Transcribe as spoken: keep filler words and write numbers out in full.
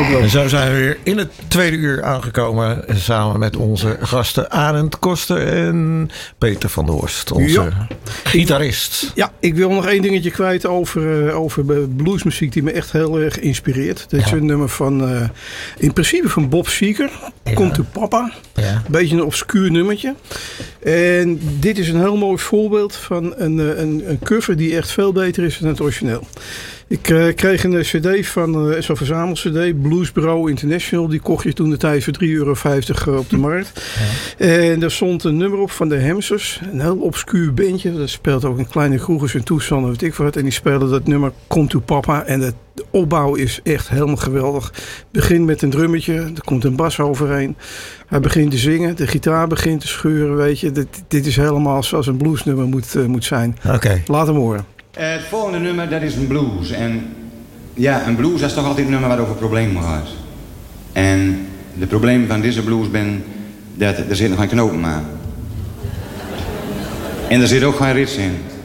ook wel. En zo zijn we weer in het tweede uur aangekomen. Samen met onze gasten Arend Koster en Peter van der Horst. Onze Ja. gitarist. Ja, ik wil nog één dingetje kwijt over, uh, over bluesmuziek die me echt heel erg inspireert. Dit is Ja. een nummer van, uh, in principe van Bob Seger. Ja. Come to Papa. Ja. Een beetje een obscuur nummertje. En dit is een heel mooi voorbeeld van een, een, een cover die echt veel beter is dan het origineel. Ik uh, kreeg een cd van uh, zo'n verzamelcd, Bluesbureau International. Die kocht je toen de tijd voor drie euro vijftig op de markt. Ja. En daar stond een nummer op van de Hamsters. Een heel obscuur bandje. Dat speelt ook in kleine kroegers en toestanden, weet ik wat. En die spelen dat nummer Come to Papa. En de opbouw is echt helemaal geweldig. Begint met een drummetje. Er komt een bas overheen. Hij begint te zingen. De gitaar begint te scheuren, weet je. Dit, dit is helemaal zoals een bluesnummer moet, uh, moet zijn. Okay. Laat hem horen. Uh, het volgende nummer, dat is een blues. En ja, een blues dat is toch altijd een nummer waar over problemen gaat. En de probleem van deze blues ben dat er zit nog geen knopen aan. En er zit ook geen rits in.